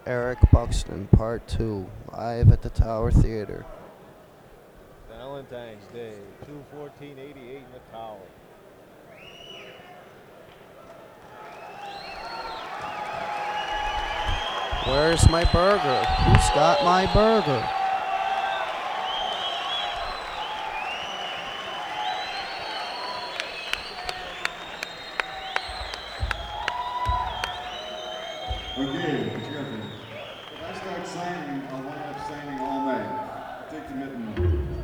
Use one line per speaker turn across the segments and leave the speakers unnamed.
Eric Buxton, Part 2, live at the Tower Theater.
Valentine's Day, 2/14/88 in the Tower.
Where's my burger? Who's got my burger?
Okay, what you got there? If I start signing, I'll wind up signing all night. Take the mitten.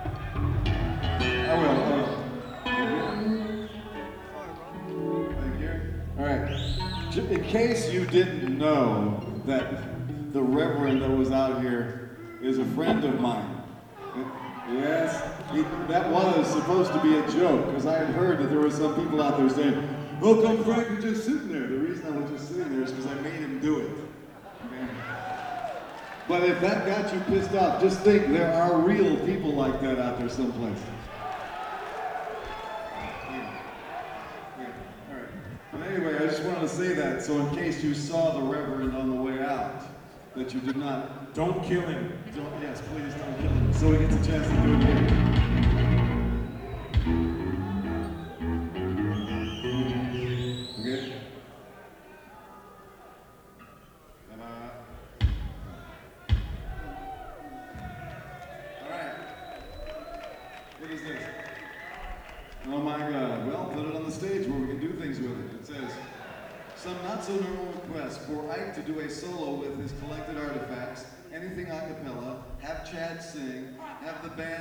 I will. Thank you. All right. In case you didn't know that the Reverend that was out here is a friend of mine. Yes, that was supposed to be a joke because I had heard that there were some people out there saying, "Oh, come Frank was just sitting there." The reason I was just sitting there is because I made him do it. Okay? But if that got you pissed off, just think there are real people like that out there someplace. All right. But anyway, I just wanted to say that so in case you saw the Reverend on the way out, that you did not.
Don't kill him.
Yes, please don't kill him. So he gets a chance to do it again. Okay? Alright. What is this? Oh my God. Well, put it on the stage where we can do things with it. It says, some not so normal request for Ike to do a solo with his collected artifacts, anything a cappella, have Chad sing, have the band